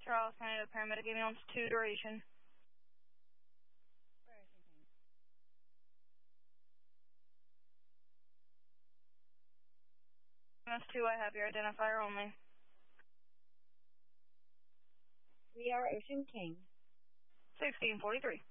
Charles County, the paramedic giving on 2 duration. MS2, I have your identifier only. We are Ocean King. 1643.